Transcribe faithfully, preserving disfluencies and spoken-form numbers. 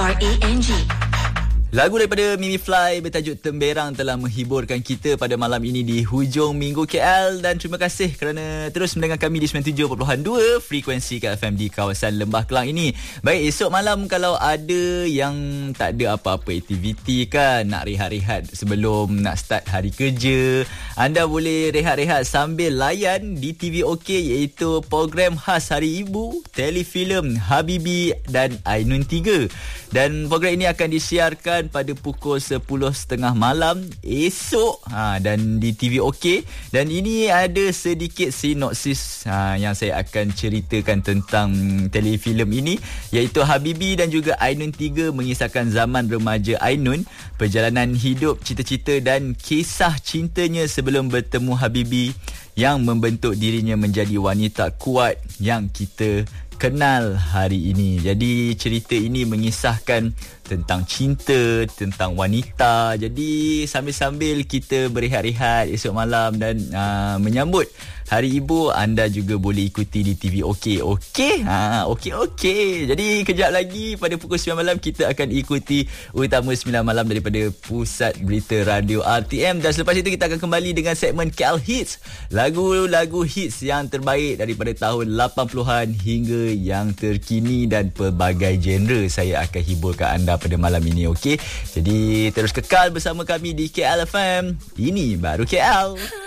R A N G. Lagu daripada Mimi Fly bertajuk Temberang telah menghiburkan kita pada malam ini di hujung minggu K L, dan terima kasih kerana terus mendengar kami di sembilan puluh tujuh perpuluhan dua frekuensi K L F M di kawasan Lembah Kelang ini. Baik, esok malam kalau ada yang tak ada apa-apa aktiviti kan, nak rehat-rehat sebelum nak start hari kerja, anda boleh rehat-rehat sambil layan di T V OK, iaitu program khas Hari Ibu, telefilm Habibi dan Ainun tiga. Dan program ini akan disiarkan pada pukul sepuluh tiga puluh malam esok, ha, dan di T V OK. Dan ini ada sedikit sinopsis ha, yang saya akan ceritakan tentang telefilm ini, iaitu Habibi dan juga Ainun tiga mengisahkan zaman remaja Ainun, perjalanan hidup, cita-cita dan kisah cintanya sebelum bertemu Habibi yang membentuk dirinya menjadi wanita kuat yang kita kenal hari ini. Jadi cerita ini mengisahkan tentang cinta, tentang wanita. Jadi sambil-sambil kita berehat-rehat esok malam dan uh, menyambut Hari Ibu, anda juga boleh ikuti di T V OK. Okey? Ha, okey okey. Jadi kejap lagi pada pukul sembilan malam kita akan ikuti Utama sembilan malam daripada Pusat Berita Radio R T M, dan selepas itu kita akan kembali dengan segmen K L Hits, lagu-lagu hits yang terbaik daripada tahun lapan puluhan hingga yang terkini dan pelbagai genre saya akan hiburkan anda pada malam ini. Okey, jadi terus kekal bersama kami di K L F M. Ini baru K L.